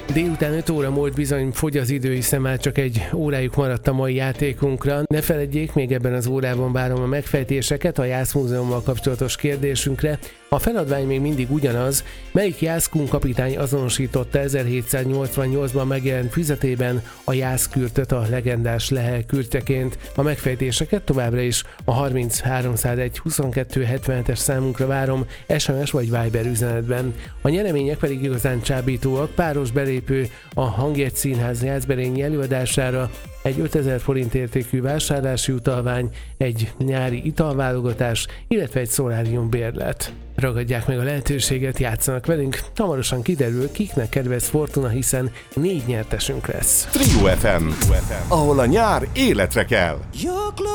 Délután 5 óra múlt, bizony fogy az idő, hiszen már csak egy órájuk maradt a mai játékunkra. Ne feledjék, még ebben az órában várom a megfejtéseket a Jászmúzeummal kapcsolatos kérdésünkre. A feladvány még mindig ugyanaz, melyik jászkun kapitány azonosította 1788-ban megjelent füzetében a jászkürtöt a legendás Lehel kürtjeként. A megfejtéseket továbbra is a 30301 22 77-es számunkra várom SMS vagy Viber üzenetben. A nyeremények pedig igazán csábítóak, páros belépő a Hangjegy Színház Jászberényi előadására, egy 5000 forint értékű vásárlási utalvány, egy nyári italválogatás, illetve egy szolárium bérlet. Ragadják meg a lehetőséget, játszanak velünk, hamarosan kiderül, kiknek kedvez Fortuna, hiszen 4 nyertesünk lesz. Trio FM, ahol a nyár életre kell.